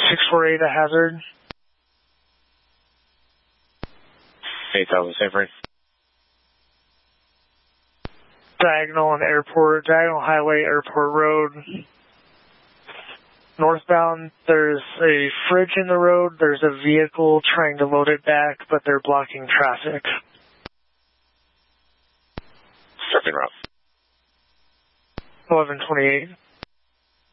648 a hazard. 8000 San Fran. Diagonal Highway, Airport Road. Northbound, there's a fridge in the road. There's a vehicle trying to load it back, but they're blocking traffic. Second route. 1128.